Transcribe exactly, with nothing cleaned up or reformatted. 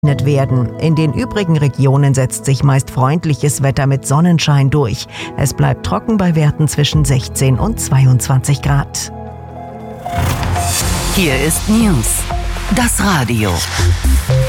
werden. In den übrigen Regionen setzt sich meist freundliches Wetter mit Sonnenschein durch. Es bleibt trocken bei Werten zwischen sechzehn und zweiundzwanzig Grad. Hier ist News, das Radio.